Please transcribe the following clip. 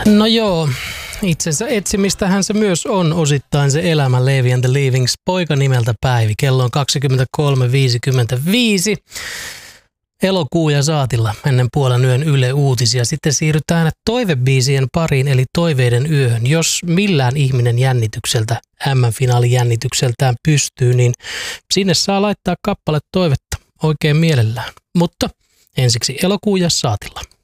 No joo, itsensä etsimistähän se myös on osittain se elämä. Levi and the Leavings, poika nimeltä Päivi. Kello on 23.55. Elokuu ja saatilla ennen puolen yön Yle Uutisia. Sitten siirrytään toivebiisien pariin, eli toiveiden yöhön. Jos millään ihminen jännitykseltä, M-finaalin jännitykseltään pystyy, niin sinne saa laittaa kappale toivetta oikein mielellään. Mutta ensiksi elokuu ja saatilla.